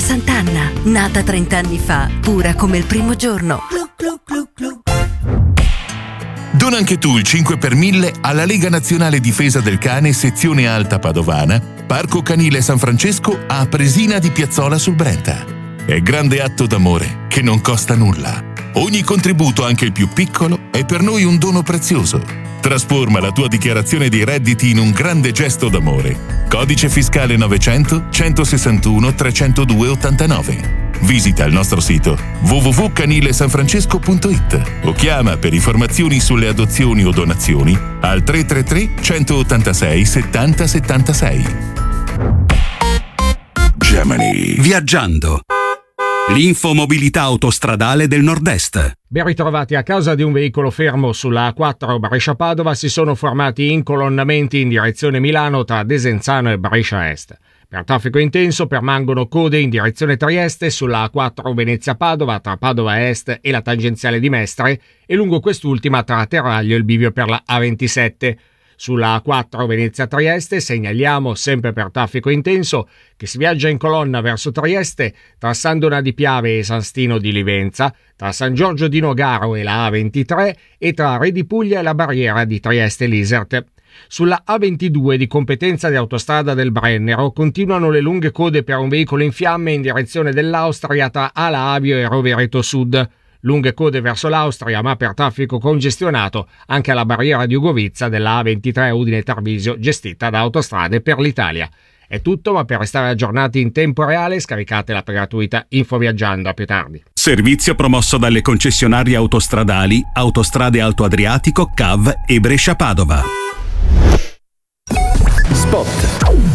Sant'Anna, nata 30 anni fa, pura come il primo giorno. Dona anche tu il 5 per 1000 alla Lega Nazionale Difesa del Cane Sezione Alta Padovana, Parco Canile San Francesco a Presina di Piazzola sul Brenta. È grande atto d'amore che non costa nulla. Ogni contributo, anche il più piccolo, è per noi un dono prezioso. Trasforma la tua dichiarazione dei redditi in un grande gesto d'amore. Codice fiscale 900 161 302 89. Visita il nostro sito www.canilesanfrancesco.it o chiama per informazioni sulle adozioni o donazioni al 333 186 70 76. Gemini. Viaggiando. L'infomobilità autostradale del Nord-Est. Ben ritrovati. A causa di un veicolo fermo sulla A4 Brescia-Padova si sono formati incolonnamenti in direzione Milano tra Desenzano e Brescia Est. Per traffico intenso permangono code in direzione Trieste sulla A4 Venezia-Padova tra Padova Est e la tangenziale di Mestre e lungo quest'ultima tra Terraglio e il bivio per la A27. Sulla A4 Venezia-Trieste segnaliamo, sempre per traffico intenso, che si viaggia in colonna verso Trieste tra San Donà di Piave e San Stino di Livenza, tra San Giorgio di Nogaro e la A23 e tra Re di Puglia e la barriera di Trieste-Lisert. Sulla A22 di competenza di Autostrada del Brennero continuano le lunghe code per un veicolo in fiamme in direzione dell'Austria tra Ala Avio e Rovereto Sud. Lunghe code verso l'Austria, ma per traffico congestionato anche alla barriera di Ugovizza della A23 Udine-Tarvisio, gestita da Autostrade per l'Italia. È tutto, ma per restare aggiornati in tempo reale scaricate l'app gratuita Infoviaggiando. A più tardi. Servizio promosso dalle concessionarie autostradali Autostrade Alto Adriatico, CAV e Brescia-Padova. Spot.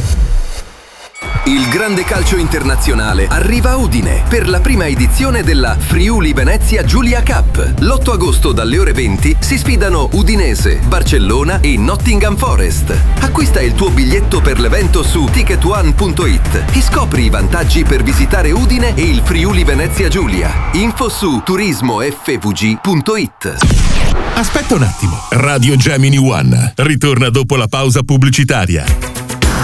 Il grande calcio internazionale arriva a Udine per la prima edizione della Friuli Venezia Giulia Cup. L'8 agosto dalle ore 20 si sfidano Udinese, Barcellona e Nottingham Forest. Acquista il tuo biglietto per l'evento su ticketone.it e scopri i vantaggi per visitare Udine e il Friuli Venezia Giulia. Info su turismofvg.it. Aspetta un attimo. Radio Gemini One ritorna dopo la pausa pubblicitaria.